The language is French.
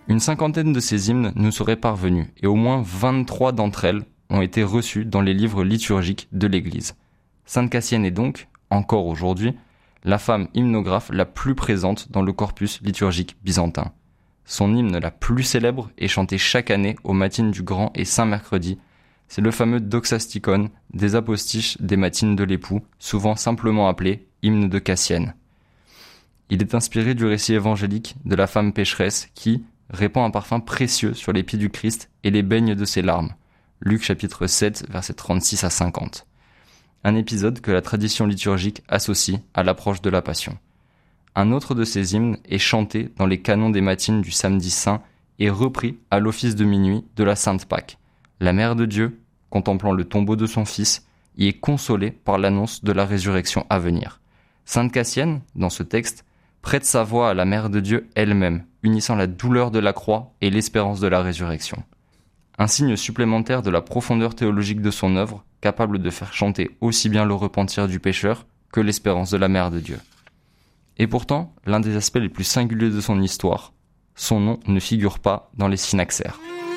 Une cinquantaine de ces hymnes nous seraient parvenus, et au moins 23 d'entre elles ont été reçues dans les livres liturgiques de l'Église. Sainte Cassienne est donc, encore aujourd'hui, la femme hymnographe la plus présente dans le corpus liturgique byzantin. Son hymne la plus célèbre est chanté chaque année aux matines du Grand et Saint Mercredi. C'est le fameux Doxastikon des apostiches des matines de l'époux, souvent simplement appelé hymne de Cassienne. Il est inspiré du récit évangélique de la femme pécheresse qui répand un parfum précieux sur les pieds du Christ et les baigne de ses larmes. Luc chapitre 7, versets 36 à 50. Un épisode que la tradition liturgique associe à l'approche de la Passion. Un autre de ces hymnes est chanté dans les canons des matines du samedi saint et repris à l'office de minuit de la Sainte Pâque. La Mère de Dieu, contemplant le tombeau de son Fils, y est consolée par l'annonce de la résurrection à venir. Sainte Cassienne, dans ce texte, prête sa voix à la Mère de Dieu elle-même, unissant la douleur de la croix et l'espérance de la résurrection. Un signe supplémentaire de la profondeur théologique de son œuvre, capable de faire chanter aussi bien le repentir du pécheur que l'espérance de la Mère de Dieu. Et pourtant, l'un des aspects les plus singuliers de son histoire, son nom ne figure pas dans les synaxaires.